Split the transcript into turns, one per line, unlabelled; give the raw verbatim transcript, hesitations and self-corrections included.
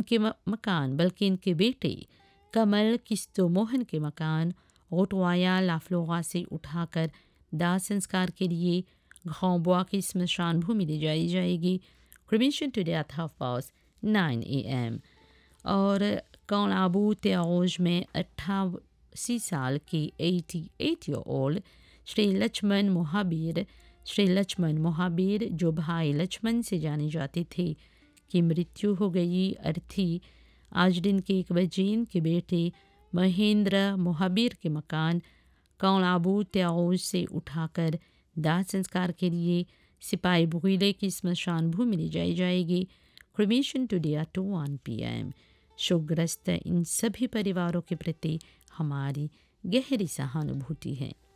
इनके म- मकान बल्कि इनके बेटे कमल किस्तो मोहन के मकान ओटवाया लाफ्लोगा से उठाकर दाह संस्कार के लिए घोंबुआ की स्मशान भूमि ले जाई जाएगी। Cremation today at half past nine A M. और कौलाबू त्याओज में अट्ठासी साल के एटी at year old Shri Lakshman Mohabir Shri Lakshman Mohabir जो भाई लक्ष्मण से जाने जाते थे की मृत्यु हो गई। अर्थी आज दिन के एक बजे इनके बेटे महेंद्र मोहाबीर के मकान कौलाबू त्याओज से उठाकर दाह संस्कार के लिए सिपाही बुगीले की स्मशान भूमि ले जाई जाएगी। Cremation today at one P M. शोकग्रस्त इन सभी परिवारों के प्रति हमारी गहरी सहानुभूति है।